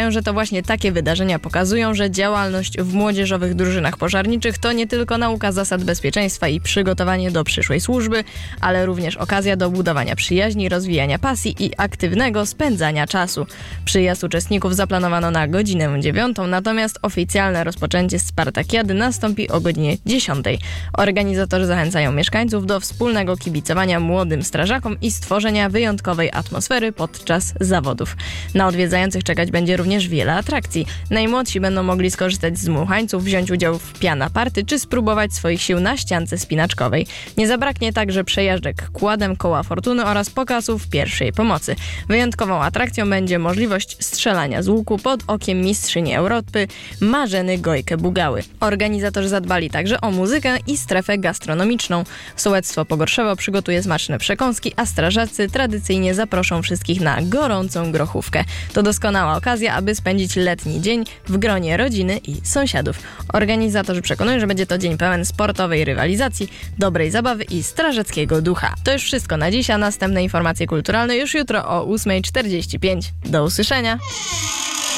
Podkreślają, że to właśnie takie wydarzenia pokazują, że działalność w młodzieżowych drużynach pożarniczych to nie tylko nauka zasad bezpieczeństwa i przygotowanie do przyszłej służby, ale również okazja do budowania przyjaźni, rozwijania pasji i aktywnego spędzania czasu. Przyjazd uczestników zaplanowano na godzinę 9, natomiast oficjalne rozpoczęcie Spartakiady nastąpi o godzinie 10. Organizatorzy zachęcają mieszkańców do wspólnego kibicowania młodym strażakom i stworzenia wyjątkowej atmosfery podczas zawodów. Na odwiedzających czekać będzie również wiele atrakcji. Najmłodsi będą mogli skorzystać z dmuchańców, wziąć udział w piana party czy spróbować swoich sił na ściance spinaczkowej. Nie zabraknie także przejażdżek kładem, koła fortuny oraz pokazów pierwszej pomocy. Wyjątkową atrakcją będzie możliwość strzelania z łuku pod okiem mistrzyni Europy Marzeny Gojkę-Bugały. Organizatorzy zadbali także o muzykę i strefę gastronomiczną. Sołectwo Pogorszewo przygotuje smaczne przekąski, a strażacy tradycyjnie zaproszą wszystkich na gorącą grochówkę. To doskonała okazja, aby spędzić letni dzień w gronie rodziny i sąsiadów. Organizatorzy przekonują, że będzie to dzień pełen sportowej rywalizacji, dobrej zabawy i strażackiego ducha. To już wszystko na dziś, a następne informacje kulturalne już jutro o 8:45. Do usłyszenia!